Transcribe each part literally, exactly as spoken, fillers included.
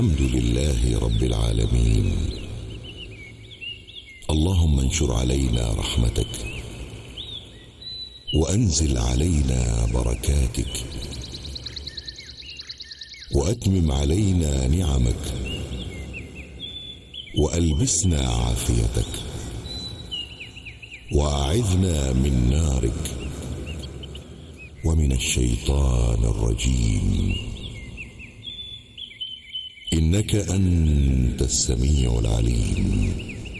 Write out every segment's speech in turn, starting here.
الحمد لله رب العالمين. اللهم انشر علينا رحمتك وأنزل علينا بركاتك وأتمم علينا نعمك وألبسنا عافيتك وأعذنا من نارك ومن الشيطان الرجيم، إنك أنت السميع العليم.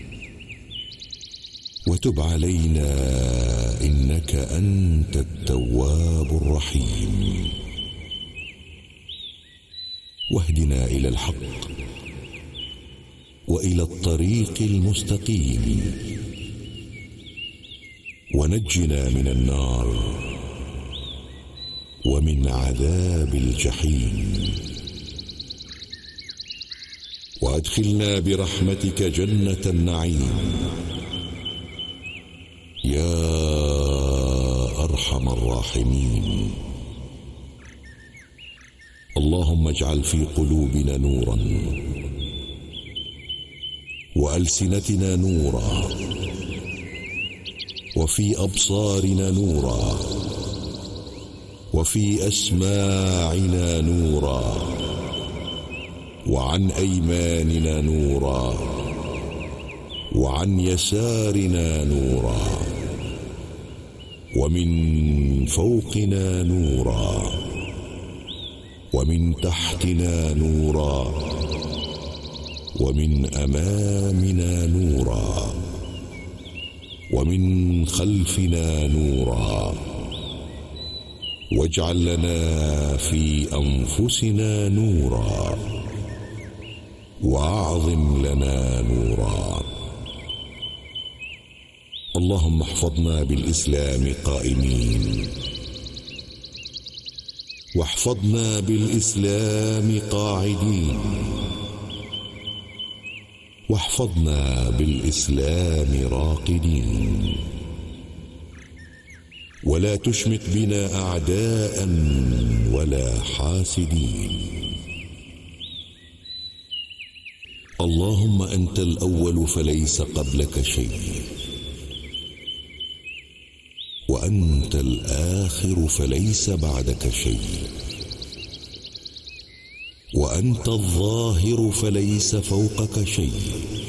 وتب علينا إنك أنت التواب الرحيم. واهدنا إلى الحق وإلى الطريق المستقيم، ونجنا من النار ومن عذاب الجحيم، وأدخلنا برحمتك جنة النعيم يا أرحم الراحمين. اللهم اجعل في قلوبنا نورا وألسنتنا نورا وفي أبصارنا نورا وفي أسماعنا نورا وعن أيماننا نورا وعن يسارنا نورا ومن فوقنا نورا ومن تحتنا نورا ومن أمامنا نورا ومن خلفنا نورا. واجعل لنا في أنفسنا نورا وأعظم لنا نورا. اللهم احفظنا بالإسلام قائمين، واحفظنا بالإسلام قاعدين، واحفظنا بالإسلام راقدين، ولا تشمت بنا أعداء ولا حاسدين. اللهم أنت الأول فليس قبلك شيء، وأنت الآخر فليس بعدك شيء، وأنت الظاهر فليس فوقك شيء،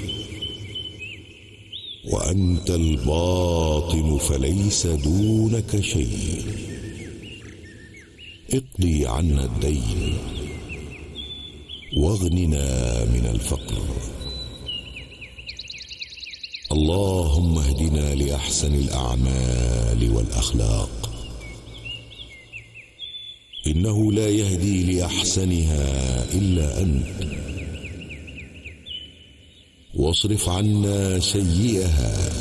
وأنت الباطن فليس دونك شيء. اقضي عنا الدين واغننا من الفقر. اللهم اهدنا لأحسن الأعمال والأخلاق، إنه لا يهدي لأحسنها إلا أنت. واصرف عنا سيئها،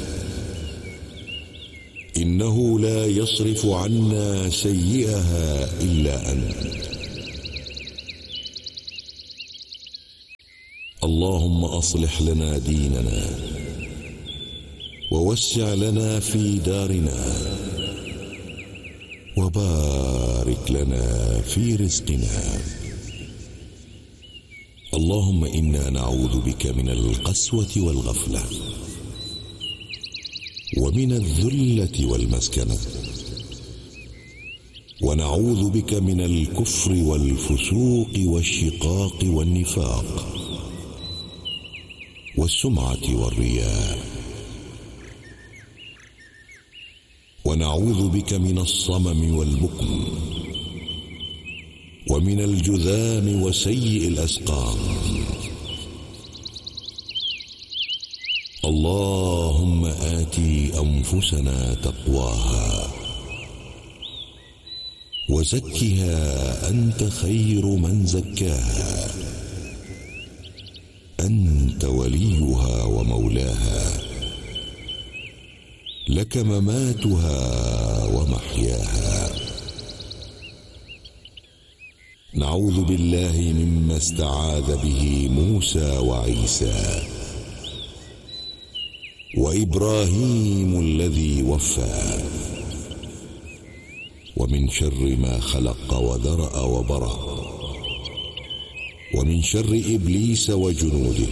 إنه لا يصرف عنا سيئها إلا أنت. اللهم أصلح لنا ديننا ووسع لنا في دارنا، وبارك لنا في رزقنا. اللهم إنا نعوذ بك من القسوة والغفلة ومن الذلة والمسكنة، ونعوذ بك من الكفر والفسوق والشقاق والنفاق والسمعة والرياء، ونعوذ بك من الصمم والبكم ومن الجذام وسيء الأسقام. اللهم آت أنفسنا تقواها وزكها أنت خير من زكاها، أنت وليها ومولاها، لك مماتها ومحياها. نعوذ بالله مما استعاذ به موسى وعيسى وإبراهيم الذي وفى، ومن شر ما خلق وذرأ وبرأ، ومن شر إبليس وجنوده،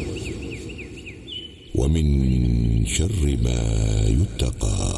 ومن شر ما يتقى.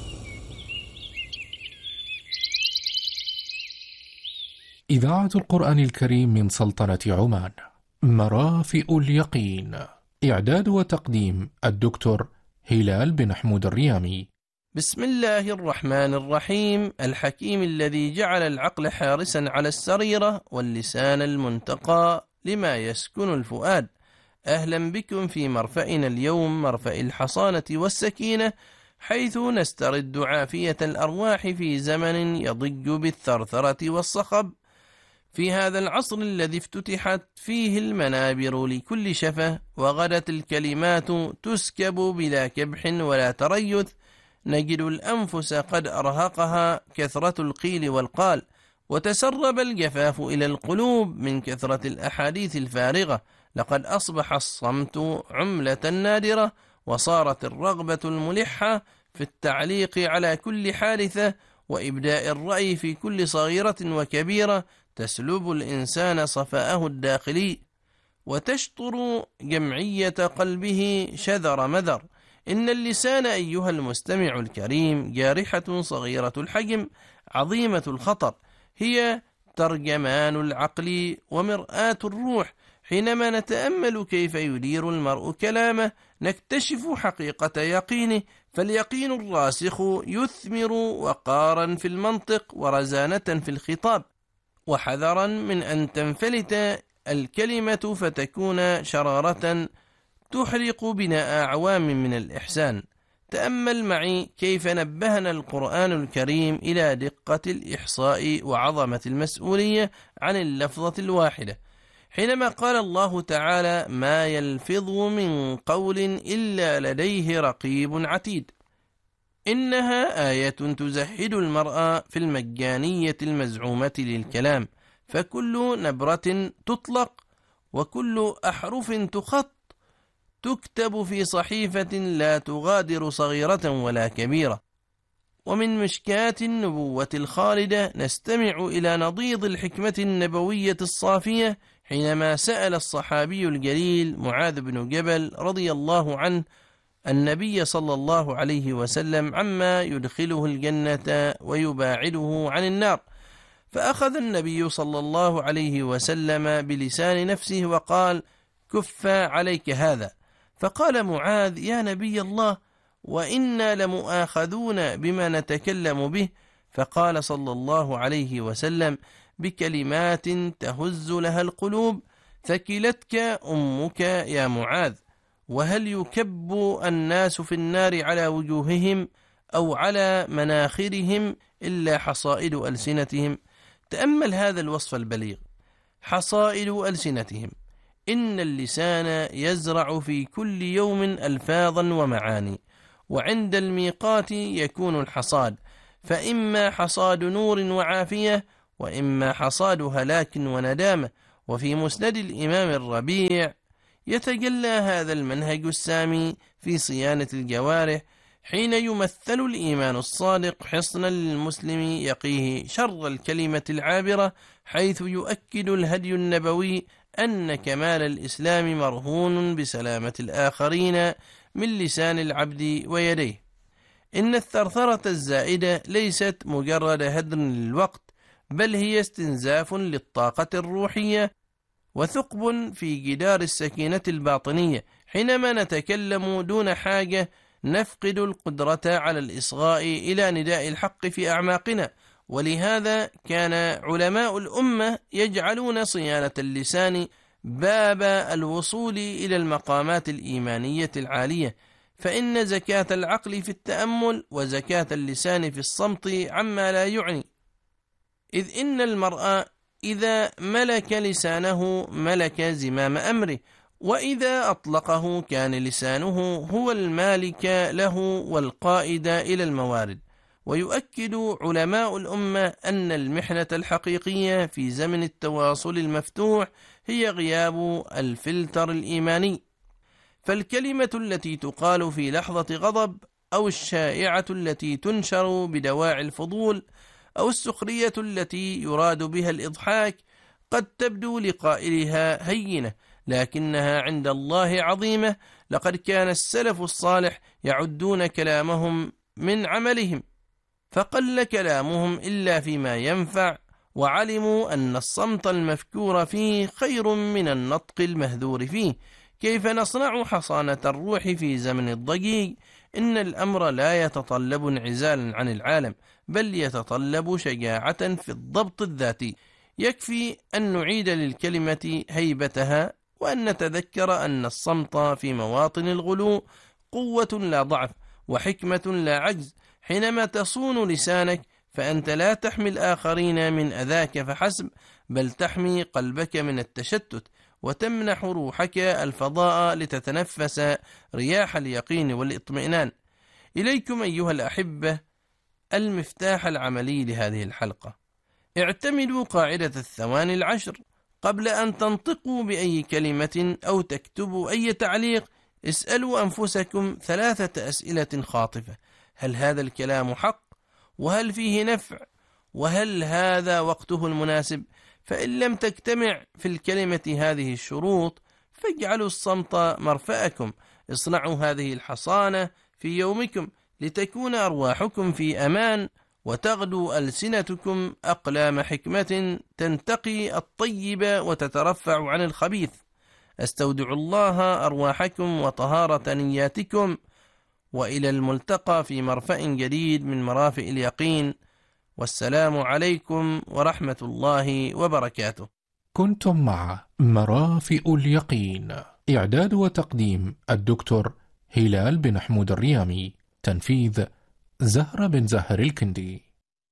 إذاعة القرآن الكريم من سلطنة عمان، مرافئ اليقين. إعداد وتقديم الدكتور هلال بن حمود الريامي. بسم الله الرحمن الرحيم. الحكيم الذي جعل العقل حارسا على السريرة واللسان المنتقى لما يسكن الفؤاد. أهلا بكم في مرفأنا اليوم، مرفأ الحصانة والسكينة، حيث نسترد عافية الأرواح في زمن يضج بالثرثرة والصخب. في هذا العصر الذي افتتحت فيه المنابر لكل شفة وغدت الكلمات تسكب بلا كبح ولا تريث، نجد الأنفس قد أرهقها كثرة القيل والقال، وتسرب الجفاف إلى القلوب من كثرة الأحاديث الفارغة. لقد أصبح الصمت عملة نادرة، وصارت الرغبة الملحة في التعليق على كل حادثة وإبداء الرأي في كل صغيرة وكبيرة تسلب الإنسان صفاءه الداخلي، وتشطر جمعية قلبه شذر مذر. إن اللسان أيها المستمع الكريم جارحة صغيرة الحجم عظيمة الخطر، هي ترجمان العقل ومرآة الروح. حينما نتأمل كيف يدير المرء كلامه نكتشف حقيقة يقينه، فاليقين الراسخ يثمر وقارا في المنطق ورزانة في الخطاب، وحذرا من أن تنفلت الكلمة فتكون شرارة تحرق بناء أعوام من الإحسان. تأمل معي كيف نبهنا القرآن الكريم إلى دقة الإحصاء وعظمة المسؤولية عن اللفظة الواحدة، حينما قال الله تعالى: ما يلفظ من قول إلا لديه رقيب عتيد. إنها آية تزهد المرء في المجانية المزعومة للكلام، فكل نبرة تطلق وكل أحرف تخط تكتب في صحيفة لا تغادر صغيرة ولا كبيرة. ومن مشكات النبوة الخالدة نستمع إلى نضيض الحكمة النبوية الصافية، حينما سأل الصحابي الجليل معاذ بن جبل رضي الله عنه النبي صلى الله عليه وسلم عما يدخله الجنة ويباعده عن النار، فأخذ النبي صلى الله عليه وسلم بلسان نفسه وقال: كف عليك هذا. فقال معاذ: يا نبي الله، وإنا لمؤاخذون بما نتكلم به. فقال صلى الله عليه وسلم: بكلمات تهز لها القلوب، ثكلتك أمك يا معاذ. وهل يكب الناس في النار على وجوههم أو على مناخرهم إلا حصائد ألسنتهم؟ تأمل هذا الوصف البليغ، حصائد ألسنتهم. إن اللسان يزرع في كل يوم ألفاظا ومعاني، وعند الميقات يكون الحصاد، فإما حصاد نور وعافية، وإما حصاد هلاك وندامة. وفي مسند الإمام الربيع يتجلى هذا المنهج السامي في صيانة الجوارح، حين يمثل الإيمان الصادق حصنا للمسلم يقيه شر الكلمة العابرة، حيث يؤكد الهدي النبوي أن كمال الإسلام مرهون بسلامة الآخرين من لسان العبد ويديه. إن الثرثرة الزائدة ليست مجرد هدر للوقت، بل هي استنزاف للطاقة الروحية وثقب في جدار السكينة الباطنية. حينما نتكلم دون حاجة نفقد القدرة على الإصغاء إلى نداء الحق في أعماقنا، ولهذا كان علماء الأمة يجعلون صيانة اللسان باب الوصول إلى المقامات الإيمانية العالية، فإن زكاة العقل في التأمل وزكاة اللسان في الصمت عما لا يعني. إذ إن المرء إذا ملك لسانه ملك زمام أمره، وإذا أطلقه كان لسانه هو المالك له والقائد إلى الموارد. ويؤكد علماء الأمة أن المحنة الحقيقية في زمن التواصل المفتوح هي غياب الفلتر الإيماني، فالكلمة التي تقال في لحظة غضب، أو الشائعة التي تنشر بدواعي الفضول، أو السخرية التي يراد بها الإضحاك، قد تبدو لقائلها هينة، لكنها عند الله عظيمة. لقد كان السلف الصالح يعدون كلامهم من عملهم، فقل كلامهم إلا فيما ينفع، وعلموا أن الصمت المفكور فيه خير من النطق المهذور فيه. كيف نصنع حصانة الروح في زمن الضجيج؟ إن الأمر لا يتطلب انعزالا عن العالم، بل يتطلب شجاعة في الضبط الذاتي. يكفي أن نعيد للكلمة هيبتها، وأن نتذكر أن الصمت في مواطن الغلو قوة لا ضعف، وحكمة لا عجز. حينما تصون لسانك فأنت لا تحمي الآخرين من أذاك فحسب، بل تحمي قلبك من التشتت، وتمنح روحك الفضاء لتتنفس رياح اليقين والاطمئنان. إليكم أيها الأحبة المفتاح العملي لهذه الحلقة. اعتمدوا قاعدة الثواني العشر قبل أن تنطقوا بأي كلمة أو تكتبوا أي تعليق. اسألوا أنفسكم ثلاثة أسئلة خاطفة: هل هذا الكلام حق؟ وهل فيه نفع؟ وهل هذا وقته المناسب؟ فإن لم تجتمع في الكلمة هذه الشروط فاجعلوا الصمت مرفأكم. اصنعوا هذه الحصانة في يومكم لتكون أرواحكم في أمان، وتغدو ألسنتكم أقلام حكمة تنتقي الطيب وتترفع عن الخبيث. أستودع الله أرواحكم وطهارة نياتكم، وإلى الملتقى في مرفأ جديد من مرافئ اليقين. والسلام عليكم ورحمة الله وبركاته. كنتم مع مرافئ اليقين، إعداد وتقديم الدكتور هلال بن حمود الريامي، تنفيذ زهرة بن زهر الكندي.